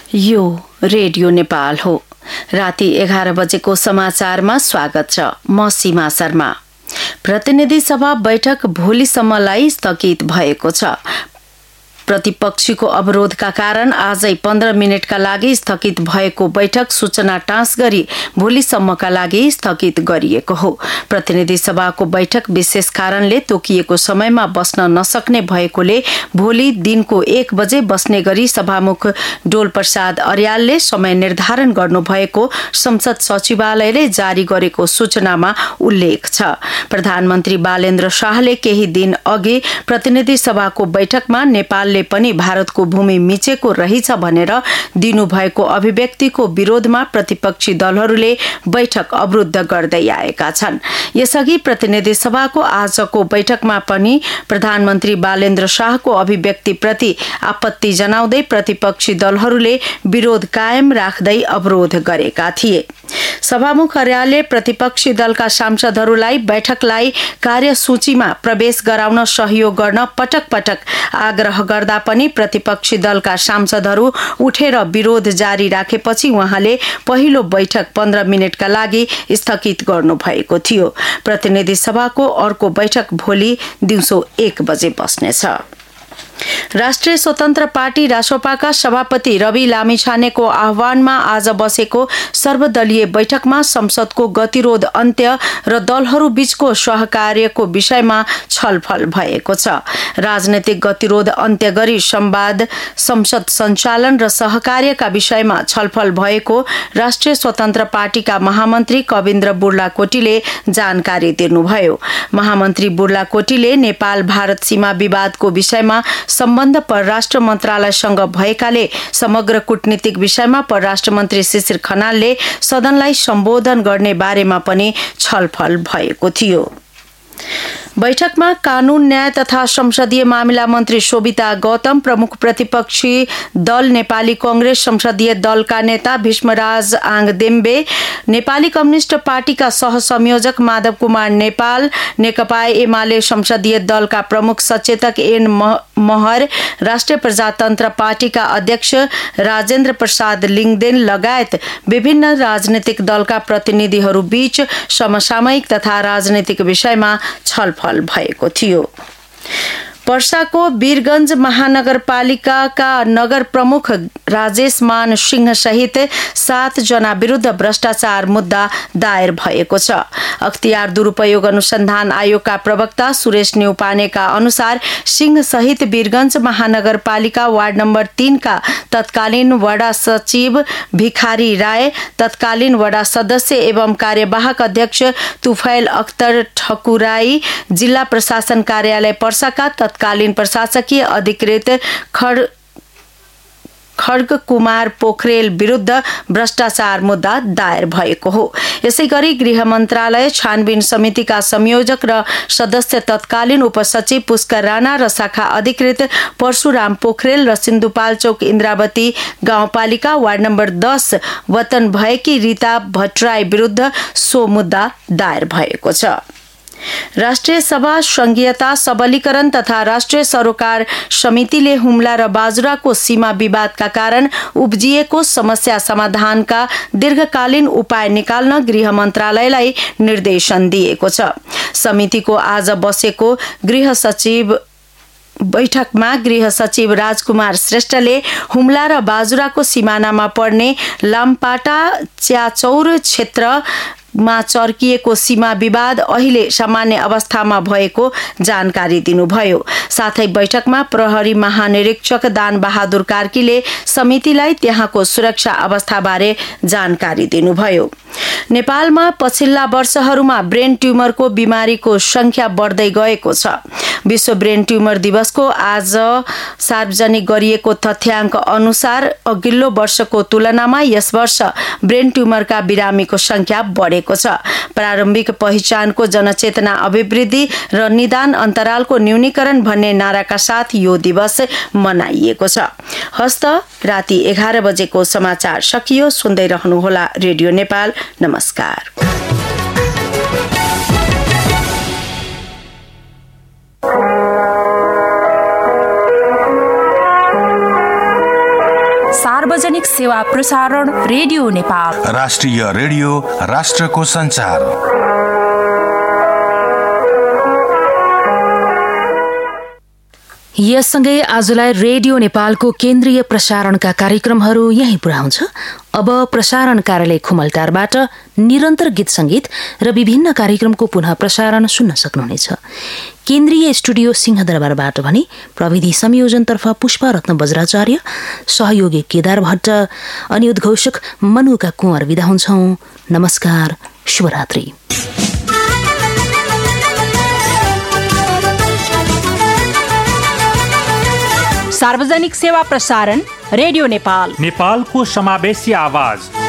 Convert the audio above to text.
यो रेडियो नेपाल हो। राति 11 बजेको समाचारमा स्वागत छ। म सीमा शर्मा। प्रतिनिधि सभा बैठक भोलिसम्मलाई स्थगित भएको छ। प्रतिपक्षीको अवरोधका कारण आजै 15 मिनटका लागि स्थगित भएको बैठक सूचना टाँस गरी भोलिसम्मका लागि स्थगित गरिएको हो। प्रतिनिधि सभाको बैठक विशेष कारणले तोकिएको समयमा बस्न नसक्ने भएकोले भोलि दिनको 1 बजे बस्ने गरी सभामुख डोल प्रसाद अर्यालले समय निर्धारण गर्नुभएको संसद सचिवालयले जारी गरेको सूचनामा उल्लेख छ। प्रधानमन्त्री बालेन्द्र शाहले केही दिन अघि प्रतिनिधि सभाको बैठकमा नेपालले पनि भारतको भूमि मिचेको रहेछ भनेर दिनुभएको अभिव्यक्तिको विरोधमा प्रतिपक्षी दलहरूले बैठक अवरुद्ध गर्दै आएका छन्। यसअघि प्रतिनिधि सभाको आजको बैठकमा पनि प्रधानमन्त्री बालेन्द्र शाहको अभिव्यक्तिप्रति आपत्ति जनाउँदै प्रतिपक्षी दलहरूले विरोध कायम राख्दै अवरोध गरेका थिए। सभामुख अर्यालले प्रतिपक्षी दलका सांसदहरूलाई बैठकलाई कार्यसूचीमा प्रवेश गराउन सहयोग गर्न पटक पटक आग्रह गर्दा पनि प्रतिपक्षी दलका सांसदहरू उठेर विरोध जारी राखेपछि उहाँले पहिलो बैठक 15 मिनटका लागि स्थगित गर्नुभएको थियो। प्रतिनिधि सभाको अर्को बैठक भोलि दिउँसो 1 बजे बस्नेछ। राष्ट्रिय स्वतन्त्र पार्टी रासोपाका सभापति रवि लामिछानेको आह्वानमा आज बसेको सर्वदलीय बैठकमा संसदको गतिरोध अन्त्य र दलहरू बीचको सहकार्यको विषयमा छलफल भएको छ। राजनैतिक गतिरोध अन्त्य गरी संवाद, संसद सञ्चालन र सहकार्यका विषयमा छलफल भएको राष्ट्रिय स्वतन्त्र पार्टीका महामन्त्री कविन्द्र बुर्लाकोटीले जानकारी दिनुभयो। महामन्त्री बुर्लाकोटीले नेपाल भारत सीमा विवादको विषयमा सम्बन्ध परराष्ट्र मन्त्रालयसँग भएकाले समग्र कूटनीतिक विषयमा परराष्ट्र मन्त्री शिशिर खनालले सदनलाई सम्बोधन गर्ने बारेमा पनि छलफल भएको थियो। बैठकमा कानून, न्याय तथा संसदीय मामिला मन्त्री शोभिता गौतम, प्रमुख प्रतिपक्षी दल नेपाली कांग्रेस संसदीय दलका नेता भीष्मराज आङदेम्बे, नेपाली कम्युनिस्ट पार्टीका सहसंयोजक माधव कुमार नेपाल, नेकपा एमाले संसदीय दलका प्रमुख सचेतक एन महर, राष्ट्रिय प्रजातन्त्र पार्टीका अध्यक्ष राजेन्द्र प्रसाद लिङदेन लगायत विभिन्न राजनीतिक दलका प्रतिनिधिहरू बीच समसामयिक तथा राजनीतिक विषयमा छलफल भएको थियो। पर्साको वीरगंज महानगरपालिकाका नगर प्रमुख राजेश मान सिंह सहित 7 जना विरुद्ध भ्रष्टाचार मुद्दा दायर भएको छ। अख्तियार दुरुपयोग अनुसन्धान आयोगका प्रवक्ता सुरेश न्यौपानेका अनुसार सिंह सहित वीरगंज महानगरपालिका वार्ड नम्बर 3 का तत्कालीन वडा सचिव भिखारी राय, तत्कालीन वडा सदस्य एवं कार्यवाहक अध्यक्ष तुफैल अख्तर ठकुराई, जिल्ला प्रशासन कार्यालय पर्साका तत्कालीन प्रशासकीय अधिकृत खड्ग कुमार पोखरेल विरुद्ध भ्रष्टाचार मुद्दा दायर भएको हो। यसैगरी गृह मन्त्रालय छानबिन समितिका संयोजक र सदस्य तत्कालीन उपसचिव पुष्कर राणा र शाखा अधिकृत परशुराम पोखरेल र सिन्धुपाल्चोक इन्द्रावती गाउँपालिका वार्ड नम्बर 10 वतन भएकी रीता भट्टराई विरुद्ध सो मुद्दा दायर भएको छ। राष्ट्रिय सभा संघीयता सबलीकरण तथा राष्ट्रिय सरोकार समितिले हुम्ला र बाजुराको सीमा विवादका कारण उब्जिएको समस्या समाधानका दीर्घकालीन उपाय निकाल्न गृह मन्त्रालयलाई निर्देशन दिएको छ। समितिको आज बसेको गृह सचिव बैठकमा गृह सचिव राजकुमार श्रेष्ठले हुम्ला र बाजुराको सिमानामा पर्ने लामपाटा च्याचौर क्षेत्र मा चर्किएको सीमा विवाद अहिले सामान्य अवस्थामा भएको जानकारी दिनुभयो। साथै बैठकमा प्रहरी महानिरीक्षक दान बहादुर कार्कीले समितिलाई त्यहाँको सुरक्षा अवस्थाबारे जानकारी दिनुभयो। नेपालमा पछिल्ला वर्षहरूमा ब्रेन ट्युमरको बिमारीको संख्या बढ्दै गएको छ। विश्व ब्रेन ट्युमर दिवसको आज सार्वजनिक गरिएको तथ्याङ्क अनुसार अघिल्लो वर्षको तुलनामा यस वर्ष ब्रेन ट्युमरका बिरामीको संख्या बढेको छ। प्रारम्भिक पहिचानको जनचेतना अभिवृद्धि र निदान अन्तरालको न्यूनीकरण भन्ने नाराका साथ यो दिवस मनाइएको छ। हस्त राति 11 बजेको समाचार सकियो। सुन्दै रहनुहोला रेडियो नेपाल। नमस्कार। सार्वजनिक सेवा प्रसारण रेडियो नेपाल। राष्ट्रिय रेडियो, राष्ट्रको संचार। यससँगै आजलाई रेडियो नेपालको केन्द्रीय प्रसारणका कार्यक्रमहरू यही पुरा हुन्छ। अब प्रसारण कार्यालय खुमलटारबाट निरन्तर गीत संगीत र विभिन्न कार्यक्रमको पुनः प्रसारण सुन्न सक्नुहुनेछ। केन्द्रीय स्टुडियो सिंहदरबारबाट भने प्रविधि संयोजनतर्फ पुष्परत्न बज्राचार्य, सहयोगी केदार भट्ट अनि उद्घोषक मनुका कुँवर विदा हुन्छौं। नमस्कार, शुभरात्रि। सार्वजनिक सेवा प्रसारण रेडियो नेपाल, नेपालको समावेशी आवाज।